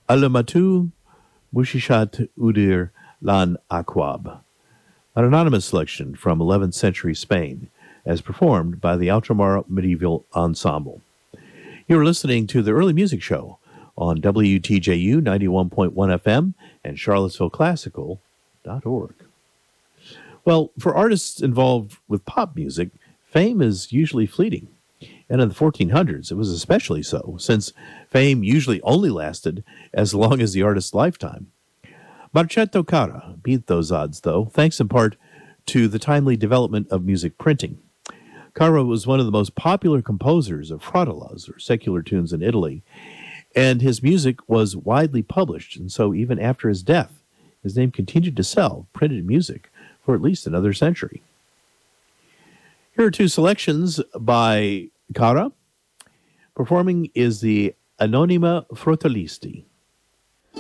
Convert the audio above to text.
Alamatu Mushishat Udir Lan Aquab, an anonymous selection from 11th century Spain, as performed by the Outramar Medieval Ensemble. You're listening to the Early Music Show on WTJU 91.1 FM and CharlottesvilleClassical.org. Well, for artists involved with pop music, fame is usually fleeting. And in the 1400s, it was especially so, since fame usually only lasted as long as the artist's lifetime. Marchetto Cara beat those odds, though, thanks in part to the timely development of music printing. Cara was one of the most popular composers of frottalas, or secular tunes, in Italy, and his music was widely published, and so even after his death, his name continued to sell printed music for at least another century. Here are two selections by Cara. Performing is the Anonima Frottalisti.